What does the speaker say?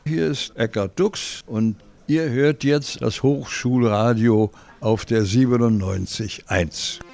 Hier ist Eckhard Dux und ihr hört jetzt das Hochschulradio auf der 97.1.